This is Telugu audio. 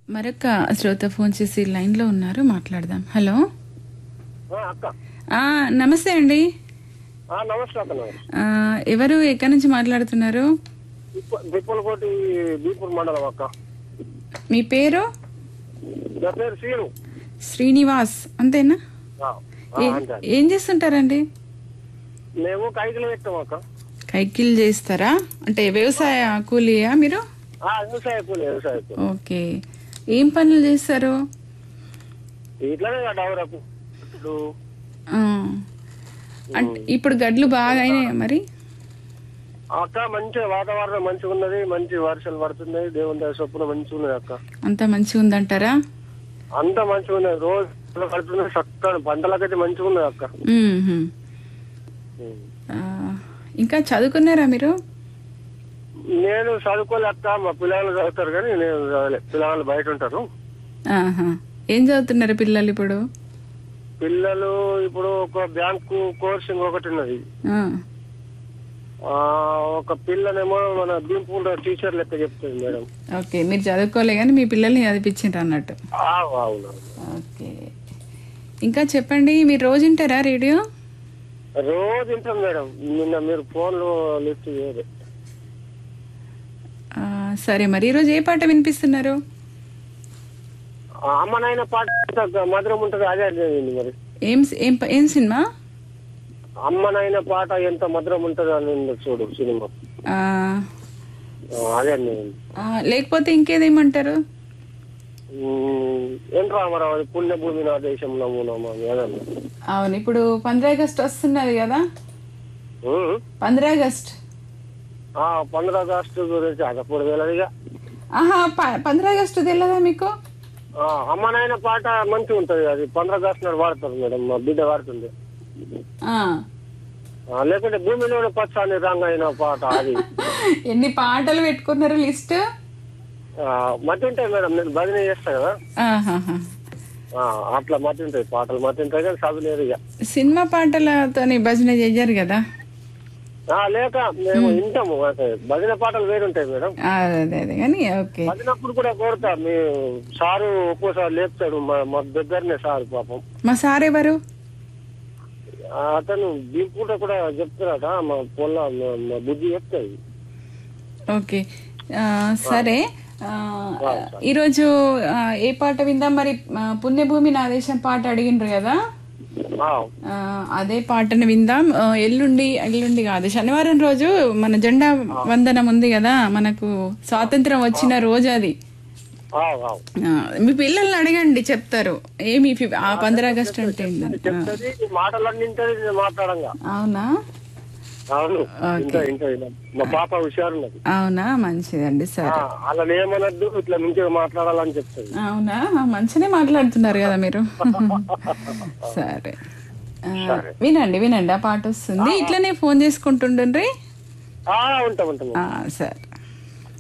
మరొక శ్రోత ఫోన్ చేసి లైన్లో ఉన్నారు, మాట్లాడదాం. హలో, అక్క. నమస్తే అండి. నమస్తే అక్క. ఎవరు, ఎక్కడి నుంచి మాట్లాడుతున్నారు? దిప్పలకోటి బీపూర్ మండలం అక్క. మీ పేరు? నా పేరు శ్రీను. శ్రీనివాస్ అంతేనా? ఏం చేస్తుంటారండి? మేము కైకిలు పెట్టాం అక్క. కైకిల్ చేస్తారా? అంటే వ్యవసాయ కూలీయా మీరు? వ్యవసాయ కూలీ. ఓకే, ఏం పనులు చేస్తారు? ఇట్లానే డవరకు. అంటే ఇప్పుడు గడ్లు బాగా అయినాయా మరి? అక్క మంచి వాతావరణం మంచిగా ఉన్నది, మంచి వర్షాలు పడుతున్నాయి, దేవుని దయ చొప్పున మంచిగా ఉన్నది అక్క. అంత మంచిగా ఉందంటారా? అంత మంచిగా ఉన్నది, రోజు పడుతున్నాయి, చక్కగా పంటలకైతే మంచిగా ఉన్నది అక్క. ఇంకా చదువుకున్నారా మీరు? నేను చదువుకోలే అక్క, మా పిల్లలు చదువుతారు కానీ నేను చదవలే. పిల్లలు బయట ఉంటారు. ఏం చదువుతున్నారు పిల్లలు ఇప్పుడు? పిల్లలు ఇప్పుడు ఒక బ్యాంకు కోర్సింగ్ ఒకటి ఉన్నది. ఒక పిల్లనేమో మన దింపుకుంటే టీచర్ లెక్క చెప్తుంది మేడం. ఓకే, మీరు చదువుకోలే కానీ మీ పిల్లల్ని చదివించారు అన్నట్టు. అవును. ఓకే, ఇంకా చెప్పండి, మీరు రోజు వింటారా రేడియో? రోజు వింటాం మేడం. నిన్న మీరు ఫోన్లో లిఫ్ట్ చేయరు. సరే, మరి ఈరోజు ఏ పాట వినిపిస్తున్నారు? అమ్మ నాయన పాట మధురం ఉంటుంది, అదే మరి. ఏం సినిమా? అమ్మ నాయన పాట ఎంత మధురం ఉంటుంది అని చూడు సినిమా, అదే. లేకపోతే ఇంకేదేమంటారు? ఏం రామారావు పుణ్యభూమి నా దేశంలో. అవును, ఇప్పుడు 15 ఆగస్టు వస్తున్నది కదా. 15 ఆగస్టు 15 ఆగస్టు గురించి అదప్పుడు తెలియదుగా. 15 ఆగస్టు తెలియదా మీకు? అమ్మ నాయన పాట మంచిగా ఉంటది, అది 15 ఆగస్టు నాడు వాడతారు మేడం. మా బిడ్డ వాడుతుంది. లేకుంటే భూమిలో పచ్చాని రంగైన పాట అది. ఎన్ని పాటలు పెట్టుకున్నారు లిస్ట్? మతి ఉంటాయి మేడం, నేను భజన చేస్తా కదా, అట్లా మతి ఉంటాయి, పాటలు మతి ఉంటాయి కానీ చదువులేదు. ఇక సినిమా పాటలతో భజన చెయ్యరు కదా? లేక మేము వింటాము, భజన పాటలు వేరుంటాయి మేడం. అదే కానీ ఓకే, భజనప్పుడు కూడా కోరుతా. మీ సారు ఒక్కోసారి లేపుతాడు, మా దగ్గరనే సారు పాపం. మా సార్ ఎవరు? అతను దీపుకుంటే కూడా చెప్తారట, మా పొల్ల మా బుద్ధి చెప్తాయి. ఓకే, సరే. ఈరోజు ఏ పాట విందాం మరి? పుణ్యభూమి నా దేశం పాట అడిగిండ్రు కదా, అదే పాటను విందాం. ఎల్లుండి కాదు, శనివారం రోజు మన జెండా వందనం ఉంది కదా, మనకు స్వాతంత్రం వచ్చిన రోజు అది. మీ పిల్లల్ని అడగండి, చెప్తారు. ఏమి 15 ఆగస్టు అంటే అవునా? అవునా, మంచిదండి. సరే, అలా ఏమనద్దు, ఇట్లా మంచిగా మాట్లాడాలని చెప్తారు. అవునా, మంచిగా మాట్లాడుతున్నారు కదా మీరు. సరే, వినండి ఆ పాట వస్తుంది, ఇట్లనే ఫోన్ చేసుకుంటుండ్రి. ఉంటాం. సరే.